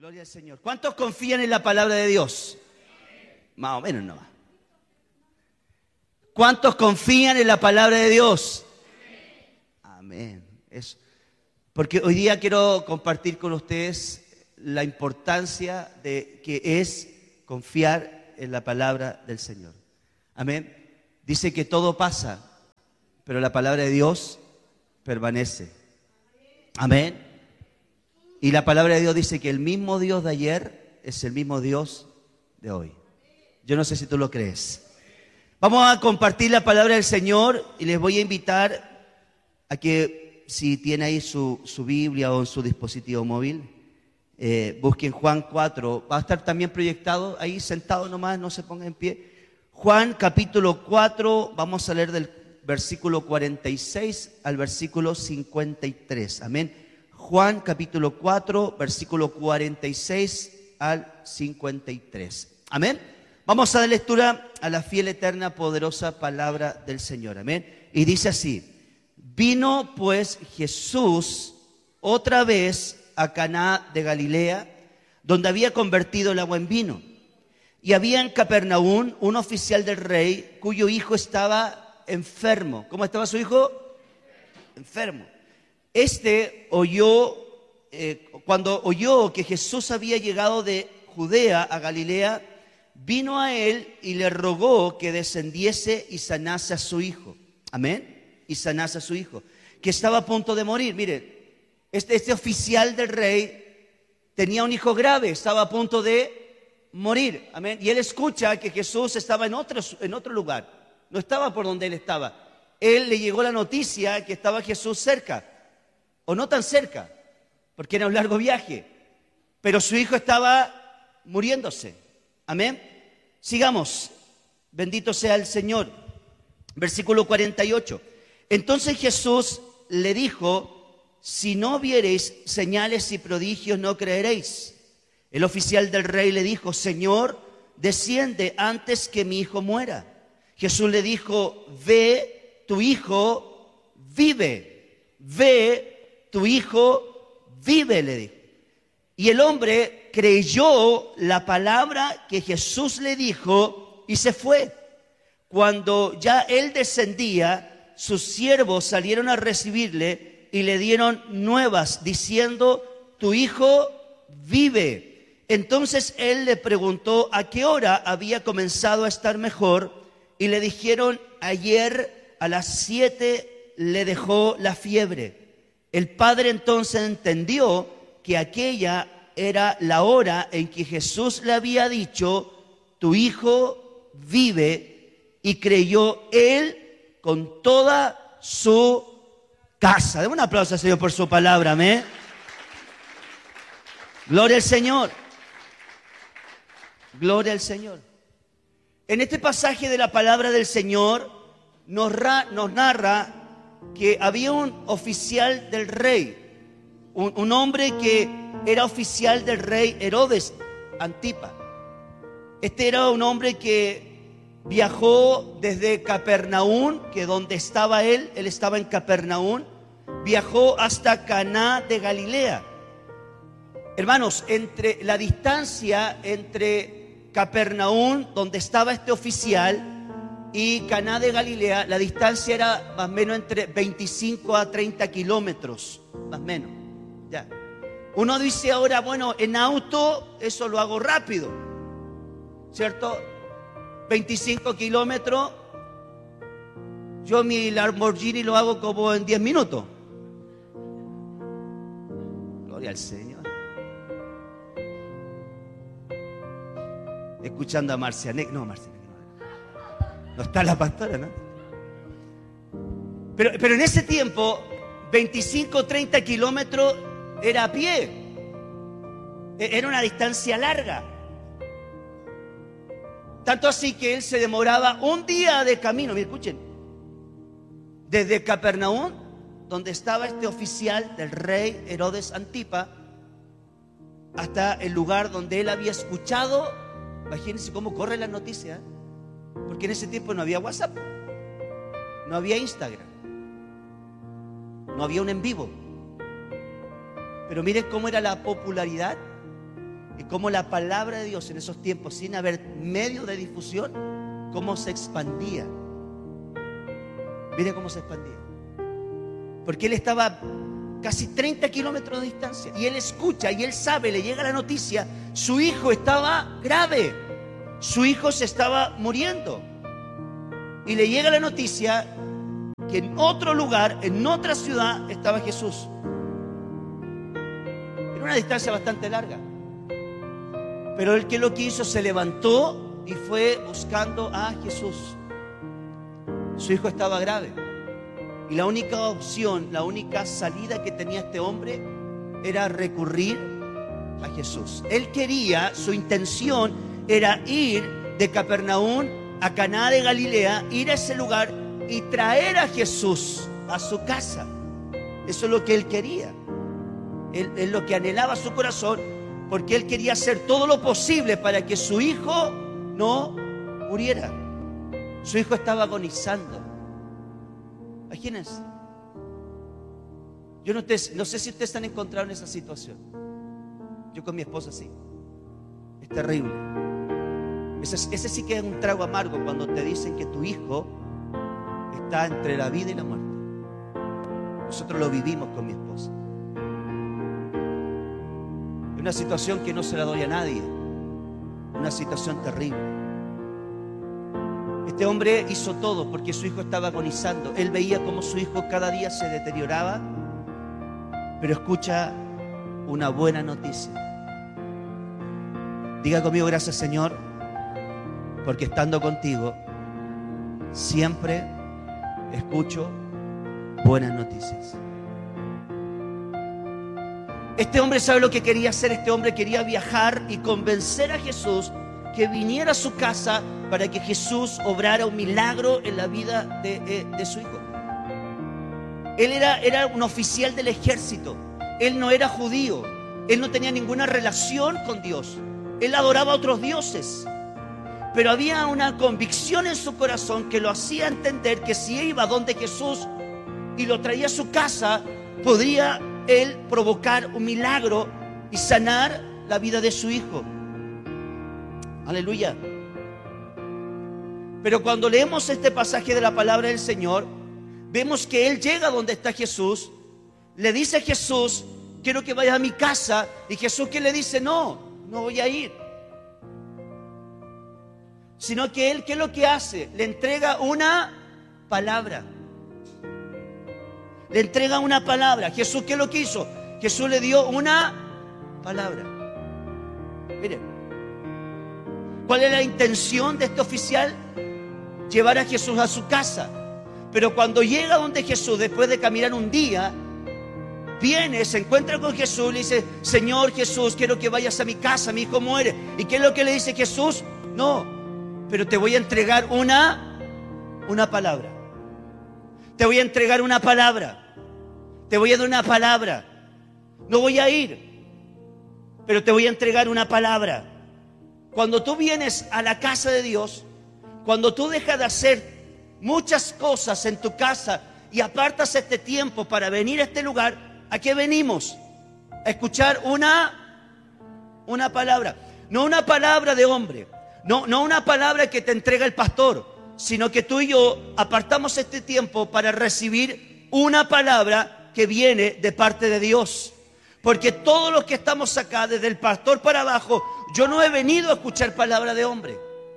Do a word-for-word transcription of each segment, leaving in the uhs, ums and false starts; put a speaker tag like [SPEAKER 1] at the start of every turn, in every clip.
[SPEAKER 1] Gloria al Señor. ¿Cuántos confían en la palabra de Dios? Más o menos no. ¿Cuántos confían en la palabra de Dios? Amén. Eso. Porque hoy día quiero compartir con ustedes la importancia de que es confiar en la palabra del Señor. Amén. Dice que todo pasa, pero la palabra de Dios permanece. Amén. Y la palabra de Dios dice que el mismo Dios de ayer es el mismo Dios de hoy. Yo no sé si tú lo crees. Vamos a compartir la palabra del Señor y les voy a invitar a que, si tiene ahí su, su Biblia o en su dispositivo móvil, eh, busquen Juan cuatro. Va a estar también proyectado ahí, sentado nomás, no se ponga en pie. Juan capítulo cuatro, vamos a leer del versículo cuarenta y seis al versículo cincuenta y tres. Amén. Juan capítulo cuatro, versículo cuarenta y seis al cincuenta y tres. Amén. Vamos a dar lectura a la fiel, eterna, poderosa palabra del Señor. Amén. Y dice así: vino pues Jesús otra vez a Caná de Galilea, donde había convertido el agua en vino. Y había en Capernaum un oficial del rey cuyo hijo estaba enfermo. ¿Cómo estaba su hijo? Enfermo. Este oyó, eh, cuando oyó que Jesús había llegado de Judea a Galilea, vino a él y le rogó que descendiese y sanase a su hijo. Amén. Y sanase a su hijo, que estaba a punto de morir. Mire, este, este oficial del rey tenía un hijo grave, estaba a punto de morir. Amén. Y él escucha que Jesús estaba en otro, en otro lugar, no estaba por donde él estaba. Él le llegó la noticia que estaba Jesús cerca. O no tan cerca, porque era un largo viaje, pero su hijo estaba muriéndose. Amén. Sigamos. Bendito sea el Señor. Versículo cuarenta y ocho. Entonces Jesús le dijo: si no viereis señales y prodigios, no creeréis. El oficial del rey le dijo: Señor, desciende antes que mi hijo muera. Jesús le dijo: ve, tu hijo vive. Ve, tu hijo vive, le dijo. Y el hombre creyó la palabra que Jesús le dijo y se fue. Cuando ya él descendía, sus siervos salieron a recibirle y le dieron nuevas, diciendo: tu hijo vive. Entonces él le preguntó a qué hora había comenzado a estar mejor, y le dijeron: ayer a las siete le dejó la fiebre. El padre entonces entendió que aquella era la hora en que Jesús le había dicho: tu hijo vive, y creyó él con toda su casa. Demos un aplauso al Señor por su palabra, amén. Gloria al Señor. Gloria al Señor. En este pasaje de la palabra del Señor nos, ra, nos narra que había un oficial del rey, un, un hombre que era oficial del rey Herodes Antipa. Este era un hombre que viajó desde Capernaum, que donde estaba él, él estaba en Capernaum, viajó hasta Caná de Galilea. Hermanos, entre la distancia entre Capernaum, donde estaba este oficial, y Caná de Galilea, la distancia era más o menos entre veinticinco a treinta kilómetros, más o menos. Ya. Uno dice ahora, bueno, en auto eso lo hago rápido, ¿cierto? veinticinco kilómetros, yo mi Lamborghini lo hago como en diez minutos. Gloria al Señor. Escuchando a Marcianek, no, Marcianek. No está la pastora, ¿no? Pero, pero en ese tiempo, veinticinco, treinta kilómetros era a pie. Era una distancia larga. Tanto así que él se demoraba un día de camino. Miren, escuchen. Desde Capernaum, donde estaba este oficial del rey Herodes Antipa, hasta el lugar donde él había escuchado. Imagínense cómo corre la noticia, ¿eh? Porque en ese tiempo no había WhatsApp, no había Instagram, no había un en vivo. Pero miren cómo era la popularidad y cómo la palabra de Dios en esos tiempos, sin haber medio de difusión, cómo se expandía. Mire cómo se expandía. Porque él estaba casi treinta kilómetros de distancia y él escucha y él sabe, le llega la noticia, su hijo estaba grave, su hijo se estaba muriendo. Y le llega la noticia que en otro lugar, en otra ciudad, estaba Jesús. En una distancia bastante larga. Pero el que lo quiso se levantó y fue buscando a Jesús. Su hijo estaba grave. Y la única opción, la única salida que tenía este hombre era recurrir a Jesús. Él quería, su intención era ir de Capernaum a Caná de Galilea, ir a ese lugar y traer a Jesús a su casa. Eso es lo que él quería. Él, es lo que anhelaba su corazón, porque él quería hacer todo lo posible para que su hijo no muriera. Su hijo estaba agonizando. Imagínense. Yo no, te, no sé si ustedes se han encontrado en esa situación. Yo con mi esposa sí. Es terrible. Ese, ese sí que es un trago amargo cuando te dicen que tu hijo está entre la vida y la muerte. Nosotros lo vivimos con mi esposa. Es una situación que no se la doy a nadie. Una situación terrible. Este hombre hizo todo porque su hijo estaba agonizando. Él veía cómo su hijo cada día se deterioraba, pero escucha una buena noticia. Diga conmigo: gracias, Señor, porque estando contigo siempre escucho buenas noticias. Este hombre sabe lo que quería hacer. Este hombre quería viajar y convencer a Jesús que viniera a su casa para que Jesús obrara un milagro en la vida de, de, de su hijo. Él era, era un oficial del ejército. Él no era judío. Él no tenía ninguna relación con Dios. Él adoraba a otros dioses. Pero había una convicción en su corazón que lo hacía entender que si iba donde Jesús y lo traía a su casa, podría él provocar un milagro y sanar la vida de su hijo. Aleluya. Pero cuando leemos este pasaje de la palabra del Señor, vemos que él llega donde está Jesús, le dice a Jesús: quiero que vayas a mi casa. Y Jesús, ¿qué le dice? No, no voy a ir. Sino que él, ¿qué es lo que hace? Le entrega una palabra. Le entrega una palabra. Jesús, ¿qué es lo que hizo? Jesús le dio una palabra. Miren, ¿cuál es la intención de este oficial? Llevar a Jesús a su casa. Pero cuando llega donde Jesús, después de caminar un día, viene, se encuentra con Jesús, le dice: Señor Jesús, quiero que vayas a mi casa, mi hijo muere. ¿Y qué es lo que le dice Jesús? No, pero te voy a entregar una, una palabra. Te voy a entregar una palabra. Te voy a dar una palabra. No voy a ir, pero te voy a entregar una palabra. Cuando tú vienes a la casa de Dios, cuando tú dejas de hacer muchas cosas en tu casa y apartas este tiempo para venir a este lugar, ¿a qué venimos? A escuchar una, una palabra. No una palabra de hombre, no, no una palabra que te entrega el pastor, sino que tú y yo apartamos este tiempo para recibir una palabra que viene de parte de Dios. Porque todos los que estamos acá, desde el pastor para abajo, yo no he venido a escuchar palabra de hombre.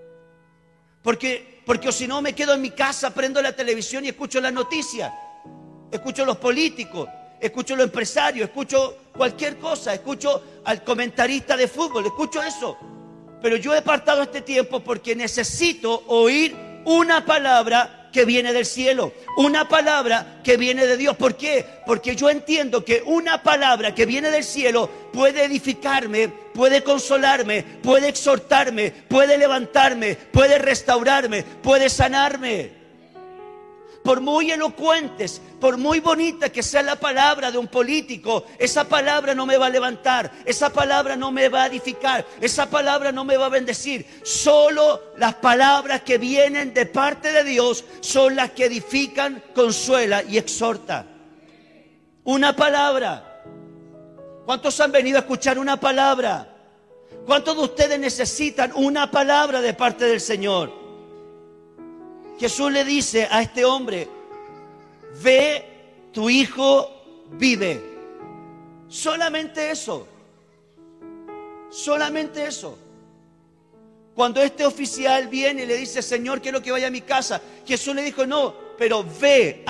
[SPEAKER 1] Porque, porque si no me quedo en mi casa, prendo la televisión y escucho las noticias. Escucho a los políticos, escucho a los empresarios, escucho cualquier cosa, escucho al comentarista de fútbol, escucho eso. Pero yo he apartado este tiempo porque necesito oír una palabra que viene del cielo, una palabra que viene de Dios. ¿Por qué? Porque yo entiendo que una palabra que viene del cielo puede edificarme, puede consolarme, puede exhortarme, puede levantarme, puede restaurarme, puede sanarme. Por muy elocuentes, por muy bonita que sea la palabra de un político, esa palabra no me va a levantar, esa palabra no me va a edificar, esa palabra no me va a bendecir. Solo las palabras que vienen de parte de Dios son las que edifican, consuela y exhorta. Una palabra. ¿Cuántos han venido a escuchar una palabra? ¿Cuántos de ustedes necesitan una palabra de parte del Señor? Jesús le dice a este hombre: ve, tu hijo vive. Solamente eso. Solamente eso. Cuando este oficial viene y le dice: Señor, quiero que vaya a mi casa, Jesús le dijo: no, pero ve.